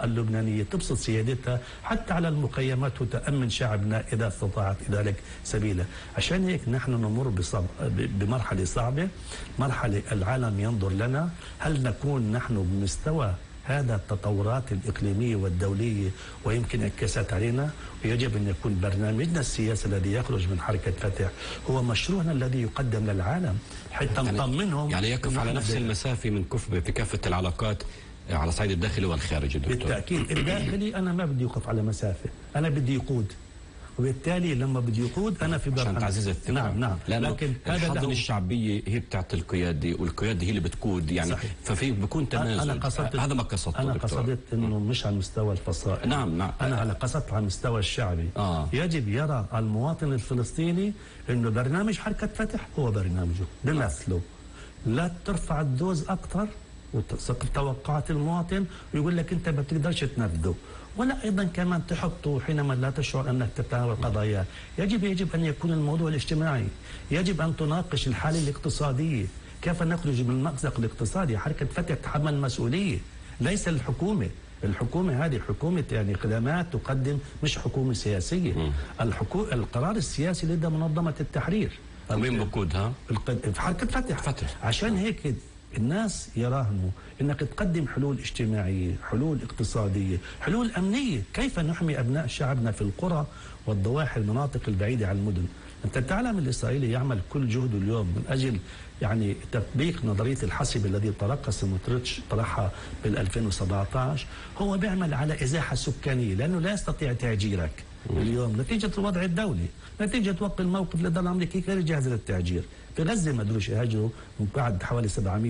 اللبنانية، تبسط سيادتها حتى على المخيمات وتأمن شعبنا إذا استطاعت ذلك سبيلا. عشان هيك نحن نمر بمرحلة صعبة، مرحلة العالم ينظر لنا، هل نكون نحن بمستوى هذا التطورات الإقليمية والدولية ويمكن انعكاسات علينا. ويجب أن يكون برنامجنا السياسي الذي يخرج من حركة فتح هو مشروعنا الذي يقدم للعالم حتى نطمنهم. يعني يقف على نفس المسافة من في كافة العلاقات على صعيد الداخلي والخارجي دكتور. بالتأكيد الداخلي أنا ما بدي يوقف على مسافة، أنا بدي يقود، وبالتالي لما بدي يقود انا في عشان تعزيز الثقه. نعم لكن الحضن الشعبيه هي بتاعت القياده، والقياده هي اللي بتقود يعني. صحيح. ففي بيكون تنازل. هذا ما قصدته. انا قصدت انه مش على مستوى الفصائل. نعم. انا قصدت على المستوى الشعبي. يجب يرى المواطن الفلسطيني انه برنامج حركه فتح هو برنامجه بمثله. لا ترفع الدوز اكثر وتسقط توقعات المواطن ويقول لك انت ما بتقدرش تنفذه، ولا ايضا كمان تحطه حينما لا تشعر انك تتناول قضايا. يجب ان يكون الموضوع الاجتماعي، يجب ان تناقش الحاله الاقتصاديه، كيف نخرج من المأزق الاقتصادي. حركه فتح تحمل مسؤوليه، ليس الحكومه. الحكومه هذه حكومه يعني خدمات تقدم، مش حكومه سياسيه. القرار السياسي لدى منظمه التحرير. ومين بقودها؟ حركه فتح. عشان هيك الناس يراهنوا انك تقدم حلول اجتماعيه، حلول اقتصاديه، حلول امنيه، كيف نحمي ابناء شعبنا في القرى والضواحي المناطق البعيده عن المدن. انت تعلم الاسرائيلي يعمل كل جهده اليوم من اجل يعني تطبيق نظريه الحسب الذي طرحها سموتريتش طرحها بال 2017، هو بيعمل على ازاحه سكانيه لانه لا يستطيع تهجيرك اليوم نتيجه الوضع الدولي، نتيجه وقت الموقف لدى الامريكي غير جاهز للتهجير. في غزه ما قدروش يهاجروا من بعد حوالي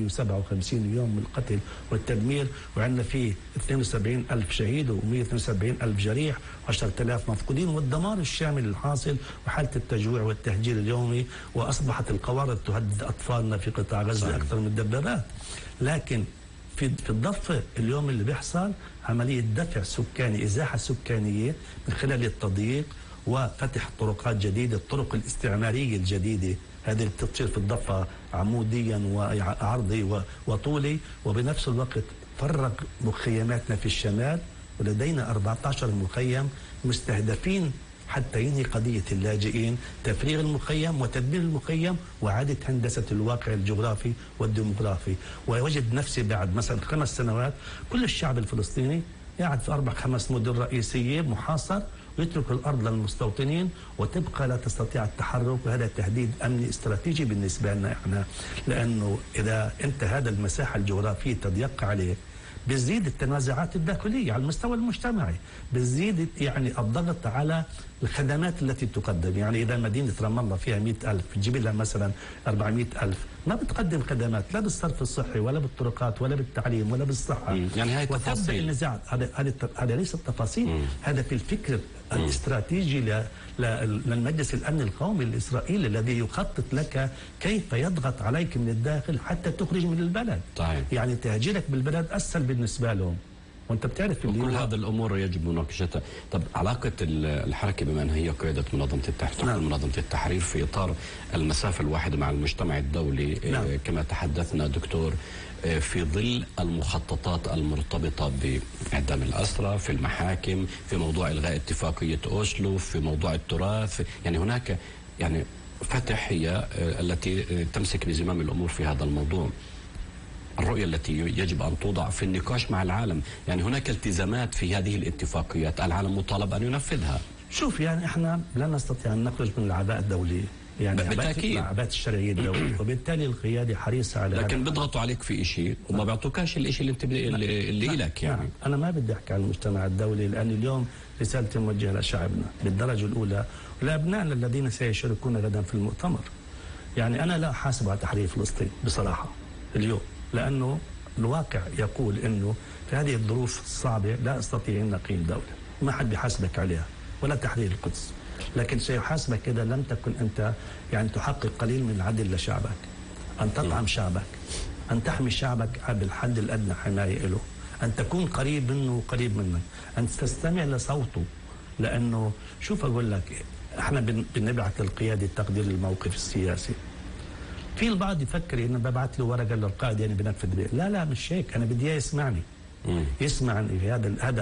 757 يوم من القتل والتدمير، وعندنا فيه 72,000 شهيد و172,000 جريح و10,000 مفقودين، والدمار الشامل الحاصل وحاله التجويع والتهجير اليومي، واصبحت القوارض تهدد اطفالنا في قطاع غزه اكثر من الدبابات. لكن في الضفه اليوم اللي بيحصل عمليه دفع سكاني، ازاحه سكانيه من خلال التضييق وفتح طرقات جديده، الطرق الاستعماريه الجديده هذه اللي بتصير في الضفه عموديا وعرضي وطولي، وبنفس الوقت فرق مخيماتنا في الشمال، ولدينا 14 مخيم مستهدفين حتى ينهي قضيه اللاجئين، تفريغ المخيم وتدمير المخيم واعاده هندسه الواقع الجغرافي والديموغرافي. ووجد نفسي بعد مثلا 5 سنوات كل الشعب الفلسطيني قاعد في 4-5 مدن رئيسيه محاصر، ويترك الارض للمستوطنين وتبقى لا تستطيع التحرك، وهذا تهديد امني استراتيجي بالنسبه لنا احنا، لانه اذا انت هذا المساحه الجغرافيه تضيق عليه بتزيد التنازعات الداخليه على المستوى المجتمعي، بتزيد يعني الضغط على الخدمات التي تقدم. يعني اذا مدينه رام الله فيها 100,000 تجيب لها مثلا 400,000 ما بتقدم خدمات لا بالصرف الصحي ولا بالطرقات ولا بالتعليم ولا بالصحه. يعني هاي تفاصيل النزاعات، هذا ليس التفاصيل، هذا في الفكر الاستراتيجي للمجلس الامن القومي الاسرائيلي الذي يخطط لك كيف يضغط عليك من الداخل حتى تخرج من البلد. طيب. يعني تهجيرك بالبلد اسهل بالنسبه لهم، وانت بتعرف كل هذه الامور يجب مناقشتها. طب علاقه الحركه بما انها هي قياده منظمه التحرير، نعم. منظمه التحرير في اطار المسافه الواحده مع المجتمع الدولي، نعم. كما تحدثنا دكتور في ظل المخططات المرتبطه باعدام الاسرى، في المحاكم، في موضوع الغاء اتفاقيه اوسلو، في موضوع التراث، يعني هناك يعني فتح هي التي تمسك بزمام الامور في هذا الموضوع. الرؤية التي يجب أن توضع في النقاش مع العالم، يعني هناك التزامات في هذه الاتفاقيات العالم مطالب أن ينفذها. شوف يعني احنا لا نستطيع أن نخرج من العباء الدولية، يعني بالتأكيد العباء الشرعية الدولية، وبالتالي القيادة حريصة على لكن بيضغطوا عليك في شيء وما بيعطوكاش الشيء اللي انت اللي لك يعني. نعم. أنا ما بدي أحكي عن المجتمع الدولي، لأن اليوم رسالتي موجهة لشعبنا بالدرجة الأولى ولأبنائنا الذين سيشاركون غدا في المؤتمر. يعني أنا لا أحاسب على تحرير فلسطين بصراحة اليوم، لأنه الواقع يقول أنه في هذه الظروف الصعبة لا أستطيع أن أقيم دولة، ما حد بيحاسبك عليها، ولا تحرير القدس، لكن سيحاسبك إذا لم تكن أنت يعني تحقق قليل من العدل لشعبك، أن تطعم شعبك، أن تحمي شعبك بالحد الأدنى حماية له، أن تكون قريب منه وقريب منك، أن تستمع لصوته. لأنه شوف أقول لك احنا بنبعث للقيادة تقدير الموقف السياسي. في البعض يفكر انه ببعث له ورقه للقائد يعني بنفذ بيه، لا مش هيك، انا بدي اياه يسمعني. يسمعني في هذا